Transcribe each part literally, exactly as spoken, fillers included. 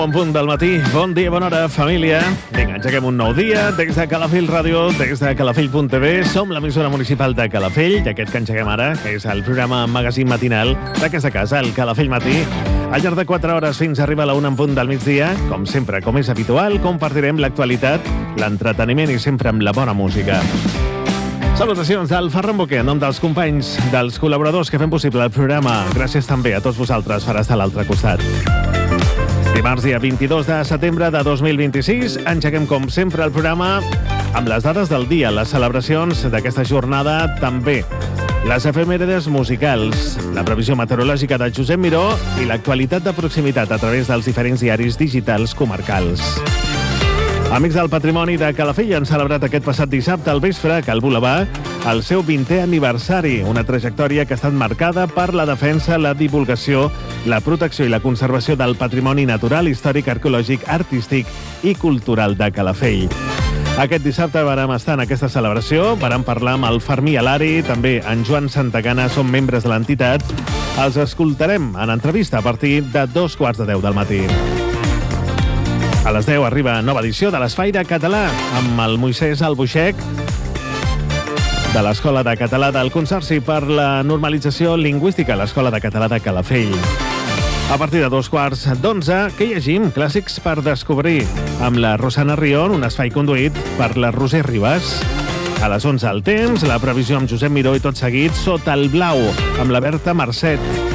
Bon punt del matí, bon dia, bona hora, família. Vinga, engeguem un nou dia des de Calafell Ràdio, des de calafell punt tv. Som l'emissora municipal de Calafell, i aquest que engeguem ara, que és el programa magazín matinal d'aquesta casa, el Calafell Matí. Al llarg de quatre hores fins a arribar a la una en punt del migdia, com sempre, com és habitual, compartirem l'actualitat, l'entreteniment i sempre amb la bona música. Salutacions del Ferran Boquer, en nom dels companys, dels col·laboradors que fem possible el programa. Gràcies també a tots vosaltres per estar a l'altre costat. Dimarts, dia vint-i-dos de setembre de dos mil vint-i-sis, engeguem com sempre el programa amb les dades del dia, les celebracions d'aquesta jornada també, les efemèrides musicals, la previsió meteorològica de Josep Miró i l'actualitat de proximitat a través dels diferents diaris digitals comarcals. Amics del Patrimoni de Calafell han celebrat aquest passat dissabte al vespre a Cal Boulevard el seu vintè aniversari, una trajectòria que ha estat marcada per la defensa, la divulgació, la protecció i la conservació del patrimoni natural, històric, arqueològic, artístic i cultural de Calafell. Aquest dissabte vàrem estar en aquesta celebració, vàrem parlar amb el Fermí Alari, també en Joan Santagana, són membres de l'entitat. Els escoltarem en entrevista a partir de dos quarts de deu del matí. A les deu arriba nova edició de l'Espai de Català amb el Moisès Albuixec de l'Escola de Català del Consorci per la Normalització Lingüística, l'Escola de Català de Calafell. A partir de dos quarts d'onze, què llegim? Clàssics per descobrir amb la Rosana Rion, un espai conduït per la Roser Ribas. A les onze el temps, la previsió amb Josep Miró i tot seguit Sota el Blau amb la Berta Marcet.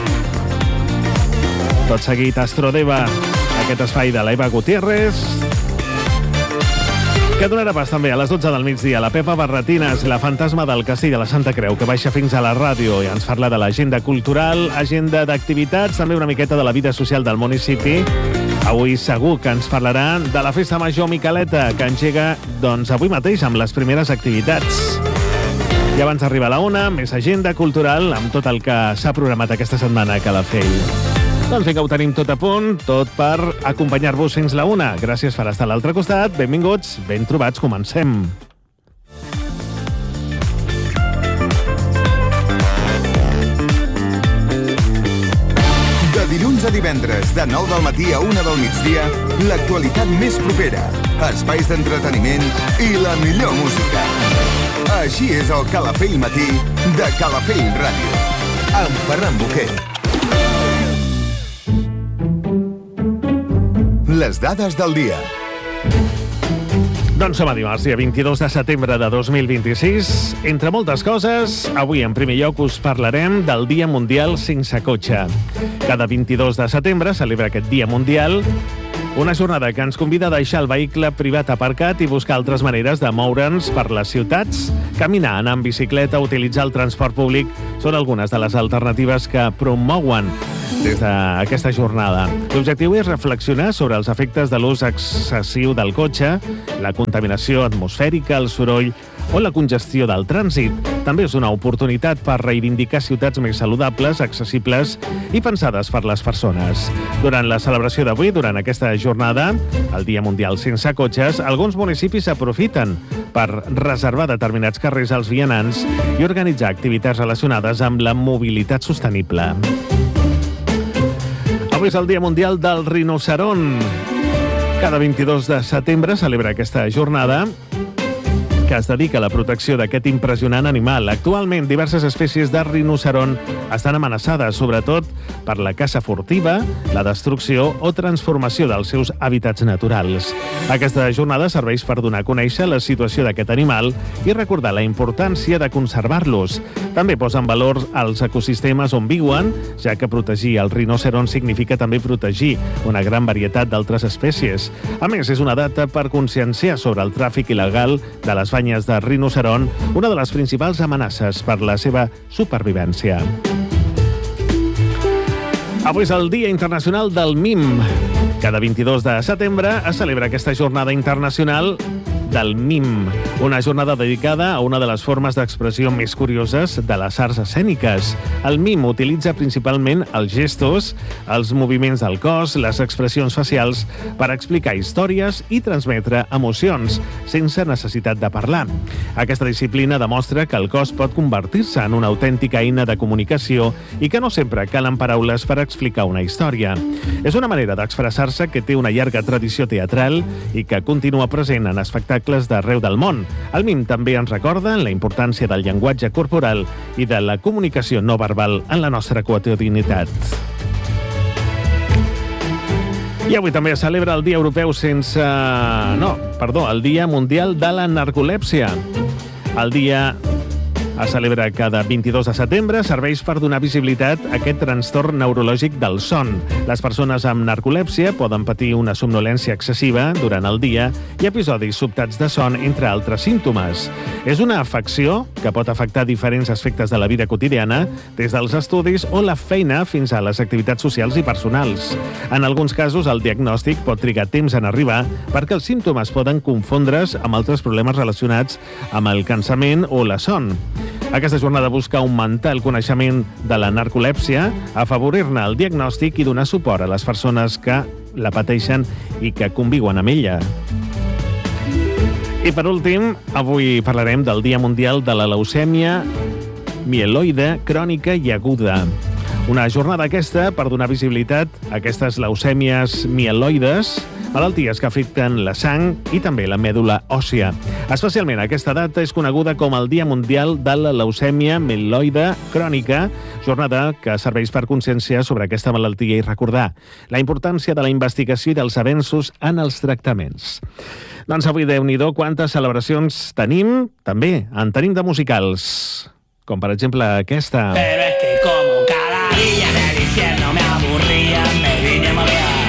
Tot seguit Astrodeva, aquest espai de l'Eva Gutiérrez, que donarà pas també a les dotze del migdia la Pepa Barretines, la fantasma del Castell de la Santa Creu, que baixa fins a la ràdio i ens parla de l'agenda cultural, agenda d'activitats, també una miqueta de la vida social del municipi. Avui segur que ens parlarà de la Festa Major Miqueleta, que engega doncs, avui mateix amb les primeres activitats. I abans d'arribar a la una, més agenda cultural amb tot el que s'ha programat aquesta setmana a Calafell. Doncs vinga, ho tenim tot a punt, tot per acompanyar-vos fins la una. Gràcies per estar a l'altre costat, benvinguts, ben trobats, comencem. De dilluns a divendres, de nou del matí a una del migdia, l'actualitat més propera, espais d'entreteniment i la millor música. Així és el Calafell Matí de Calafell Ràdio, amb Ferran Boquer. Les dades del dia. Doncs som a dimarts, dia vint-i-dos de setembre de dos mil vint-i-sis. Entre moltes coses, avui en primer lloc us parlarem del Dia Mundial Sense Cotxe. Cada vint-i-dos de setembre celebra aquest Dia Mundial, una jornada que ens convida a deixar el vehicle privat aparcat i buscar altres maneres de moure'ns per les ciutats. Caminar, anar en bicicleta, utilitzar el transport públic són algunes de les alternatives que promouen des d'aquesta jornada. L'objectiu és reflexionar sobre els efectes de l'ús excessiu del cotxe, la contaminació atmosfèrica, el soroll o la congestió del trànsit. També és una oportunitat per reivindicar ciutats més saludables, accessibles i pensades per les persones. Durant la celebració d'avui, durant aquesta jornada, el Dia Mundial Sense Cotxes, alguns municipis aprofiten per reservar determinats carrers als vianants i organitzar activitats relacionades amb la mobilitat sostenible. Avui és el Dia Mundial del Rinoceront. Cada vint-i-dos de setembre celebra aquesta jornada que es dedica a la protecció d'aquest impressionant animal. Actualment, diverses espècies de rinoceront estan amenaçades, sobretot per la caça furtiva, la destrucció o transformació dels seus hàbitats naturals. Aquesta jornada serveix per donar a conèixer la situació d'aquest animal i recordar la importància de conservar-los. També posa en valor els ecosistemes on viuen, ja que protegir el rinoceront significa també protegir una gran varietat d'altres espècies. A més, és una data per conscienciar sobre el tràfic il·legal de les banyes de rinoceront, una de les principals amenaces per la seva supervivència. Avui és el Dia Internacional del Mim. Cada vint-i-dos de setembre es celebra aquesta jornada internacional del mim, una jornada dedicada a una de les formes d'expressió més curioses de les arts escèniques. El mim utilitza principalment els gestos, els moviments del cos, les expressions facials per explicar històries i transmetre emocions, sense necessitat de parlar. Aquesta disciplina demostra que el cos pot convertir-se en una autèntica eina de comunicació i que no sempre calen paraules per explicar una història. És una manera d'expressar-se que té una llarga tradició teatral i que continua present en espectacles d'arreu del món. El mim també ens recorda la importància del llenguatge corporal i de la comunicació no verbal en la nostra quotidianitat. I avui també es celebra el Dia Europeu sense... No, perdó, el Dia Mundial de la Narcolèpsia. El dia es celebra cada vint-i-dos de setembre, serveix per donar visibilitat a aquest trastorn neurològic del son. Les persones amb narcolèpsia poden patir una somnolència excessiva durant el dia i episodis sobtats de son, entre altres símptomes. És una afecció que pot afectar diferents aspectes de la vida quotidiana, des dels estudis o la feina fins a les activitats socials i personals. En alguns casos, el diagnòstic pot trigar temps en arribar perquè els símptomes poden confondre's amb altres problemes relacionats amb el cansament o la son. Aquesta jornada busca augmentar el coneixement de la narcolèpsia, afavorir-ne el diagnòstic i donar suport a les persones que la pateixen i que conviuen amb ella. I per últim, avui parlarem del Dia Mundial de la Leucèmia Mieloide Crònica i Aguda. Una jornada aquesta per donar visibilitat a aquestes leucèmies mieloides, malalties que afecten la sang i també la mèdula òssia. Especialment aquesta data és coneguda com el Dia Mundial de la Leucèmia Mieloide Crònica, jornada que serveix per conscienciar sobre aquesta malaltia i recordar la importància de la investigació i dels avenços en els tractaments. Doncs avui, Déu-n'hi-do, quantes celebracions tenim, també en tenim de musicals, com per exemple aquesta. Pero es que como cada día en el infierno me aburría, me vine a mover.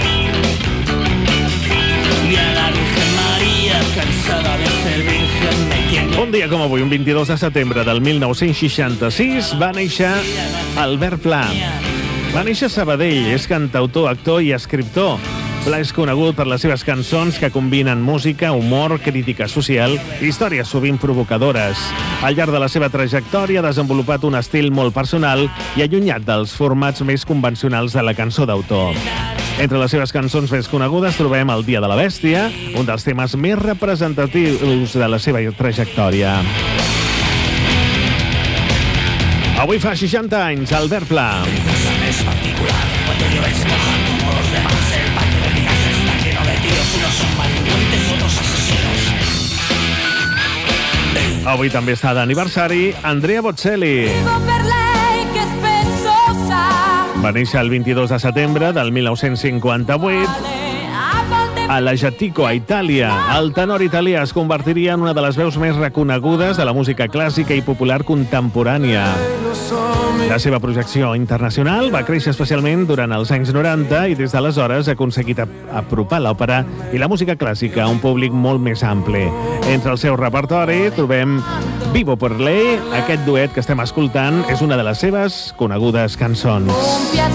Vi a la Virgen María, cansada de ser virgen, me tiene... Un dia com avui, un vint-i-dos de setembre del mil nou-cents seixanta-sis, va néixer Albert Pla. Va néixer a Sabadell, és cantautor, actor i escriptor. Pla és conegut per les seves cançons que combinen música, humor, crítica social i històries sovint provocadores. Al llarg de la seva trajectòria ha desenvolupat un estil molt personal i allunyat dels formats més convencionals de la cançó d'autor. Entre les seves cançons més conegudes trobem El dia de la bèstia, un dels temes més representatius de la seva trajectòria. Avui fa seixanta anys, Albert Pla. Avui també està d'aniversari Andrea Bocelli. Va néixer el vint-i-dos de setembre del mil nou-cents cinquanta-vuit a Lajatico, a Itàlia. El tenor italià es convertiria en una de les veus més reconegudes de la música clàssica i popular contemporània. La seva projecció internacional va créixer especialment durant els anys noranta i des d'aleshores ha aconseguit apropar l'òpera i la música clàssica a un públic molt més ampli. Entre el seu repertori trobem Vivo per lei. Aquest duet que estem escoltant és una de les seves conegudes cançons.